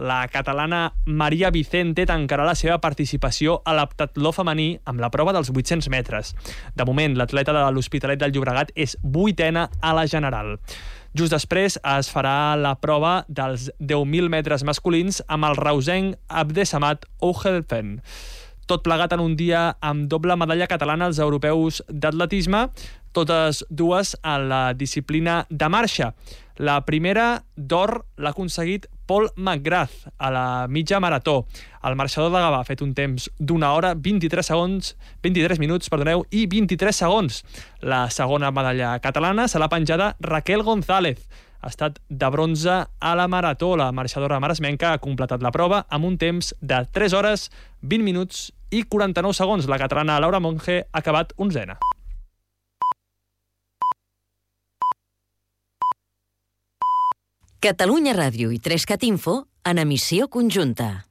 La catalana Maria Vicente tancarà la seva participació a l'heptatló femení amb la prova dels 800 metres. De moment, l'atleta de l'Hospitalet del Llobregat és 8ena a la general. Just després es farà la prova dels 10.000 metres masculins amb el reusenc Abdesamad Ouhelfen. Tot plegat en un dia amb doble medalla catalana als europeus d'atletisme, totes dues en la disciplina de marxa. La primera d'or l'ha aconseguit Paul McGrath a la mitja marató. El marxador de Gavà ha fet un temps d'1 hora, 23 minuts i 23 segons. La segona medalla catalana se l'ha penjada Raquel González. Ha estat de bronze a la marató. La marxadora maresmenca ha completat la prova amb un temps de 3 hores, 20 minuts i 49 segons. La catalana Laura Monge ha acabat 11ena. Catalunya Ràdio i 3CAT Info en emissió conjunta.